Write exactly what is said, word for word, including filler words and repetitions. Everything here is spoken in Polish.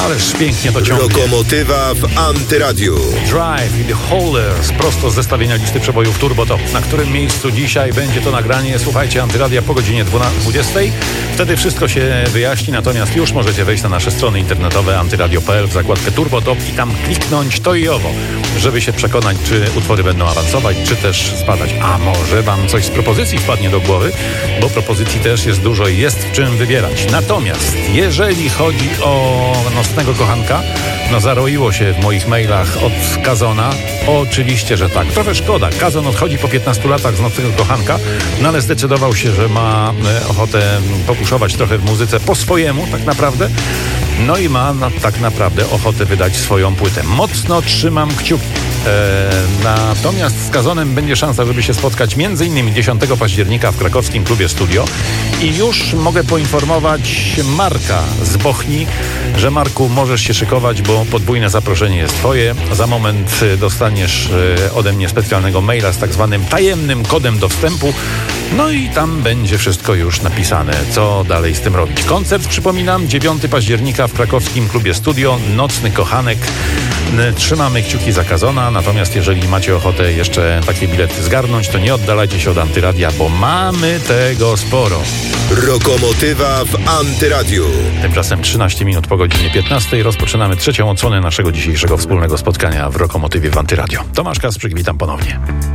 Ależ pięknie to ciągnie. Lokomotywa w Antyradiu. Drive in the Holders, prosto z zestawienia listy przebojów Turbo Top. Na którym miejscu dzisiaj będzie to nagranie? Słuchajcie Antyradia po godzinie dwudziestej. Wtedy wszystko się wyjaśni, natomiast już możecie wejść na nasze strony internetowe antyradio kropka p l w zakładkę Turbo Top i tam kliknąć to i owo, żeby się przekonać, czy utwory będą awansować, czy też spadać. A może wam coś z propozycji wpadnie do głowy, bo propozycji też jest dużo i jest w czym wybierać. Natomiast jeżeli chodzi o nocnego kochanka, no zaroiło się w moich mailach od Kazona. Oczywiście, że tak. Trochę szkoda. Kazon odchodzi po piętnastu latach z nocnego kochanka, no ale zdecydował się, że ma ochotę popuszować trochę w muzyce po swojemu tak naprawdę. No i ma no, tak naprawdę ochotę wydać swoją płytę. Mocno trzymam kciuki. E, natomiast z Kazonem będzie szansa, żeby się spotkać między innymi dziesiątego października w krakowskim klubie Studio. I już mogę poinformować Marka z Bochni, że Marku, możesz się szykować, bo podwójne zaproszenie jest twoje. Za moment dostaniesz ode mnie specjalnego maila z tak zwanym tajemnym kodem do wstępu. No i tam będzie wszystko już napisane, co dalej z tym robić. Koncert, przypominam, dziewiątego października w krakowskim klubie Studio, Nocny Kochanek. Trzymamy kciuki za Kazona, natomiast jeżeli macie ochotę jeszcze takie bilety zgarnąć, to nie oddalajcie się od Antyradia, bo mamy tego sporo. Lokomotywa w Antyradiu. Tymczasem trzynaście minut po godzinie piętnastej rozpoczynamy trzecią odsłonę naszego dzisiejszego wspólnego spotkania w Lokomotywie w Antyradio. Tomasz Kasprzyk, witam ponownie.